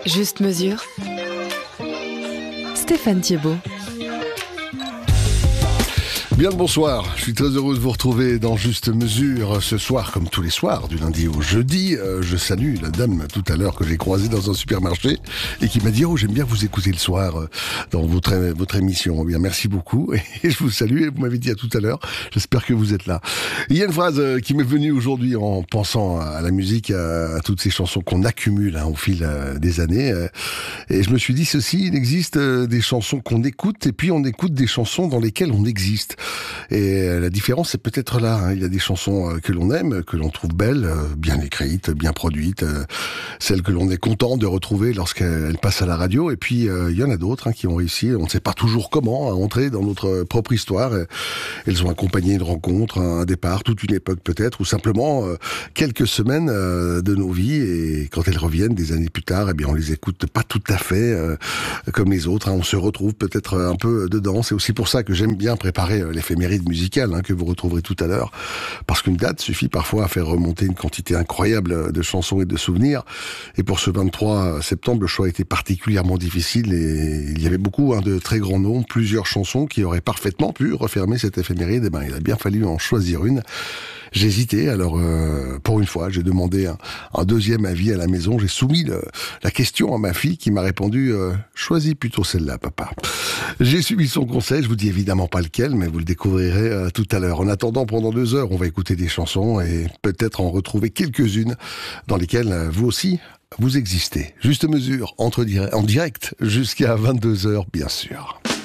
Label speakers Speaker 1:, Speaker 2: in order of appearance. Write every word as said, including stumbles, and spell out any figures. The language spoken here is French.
Speaker 1: Juste mesure. Stéphane Thiebaud.
Speaker 2: Bien le bonsoir, je suis très heureux de vous retrouver dans Juste Mesure ce soir, comme tous les soirs, du lundi au jeudi. Euh, je salue la dame tout à l'heure que j'ai croisée dans un supermarché et qui m'a dit « Oh, j'aime bien vous écouter le soir euh, dans votre, votre émission. » Eh bien, merci beaucoup et je vous salue et vous m'avez dit à tout à l'heure, j'espère que vous êtes là. Il y a une phrase euh, qui m'est venue aujourd'hui en pensant à la musique, à, à toutes ces chansons qu'on accumule hein, au fil euh, des années. Euh, et je me suis dit ceci, il existe euh, des chansons qu'on écoute et puis on écoute des chansons dans lesquelles on existe. Et la différence, c'est peut-être là. Hein. Il y a des chansons que l'on aime, que l'on trouve belles, bien écrites, bien produites, celles que l'on est content de retrouver lorsqu'elles passent à la radio. Et puis, euh, il y en a d'autres hein, qui ont réussi, on ne sait pas toujours comment, à entrer dans notre propre histoire. Elles ont accompagné une rencontre, un départ, toute une époque peut-être, ou simplement euh, quelques semaines euh, de nos vies. Et quand elles reviennent des années plus tard, eh bien, on les écoute pas tout à fait euh, comme les autres. Hein. On se retrouve peut-être un peu dedans. C'est aussi pour ça que j'aime bien préparer l'éphéméride musicale hein, que vous retrouverez tout à l'heure, parce qu'une date suffit parfois à faire remonter une quantité incroyable de chansons et de souvenirs. Et pour ce vingt-trois septembre, le choix était particulièrement difficile et il y avait beaucoup hein, de très grands noms, plusieurs chansons qui auraient parfaitement pu refermer cette éphéméride. Et ben, il a bien fallu en choisir une. J'hésitais, alors euh, pour une fois, j'ai demandé un, un deuxième avis à la maison. J'ai soumis le, la question à ma fille qui m'a répondu euh, « Choisis plutôt celle-là, papa ». J'ai suivi son conseil, je vous dis évidemment pas lequel, mais vous le découvrirez euh, tout à l'heure. En attendant, pendant deux heures, on va écouter des chansons et peut-être en retrouver quelques-unes dans lesquelles euh, vous aussi, vous existez. Juste mesure, entre dire- en direct, jusqu'à vingt-deux heures, bien sûr.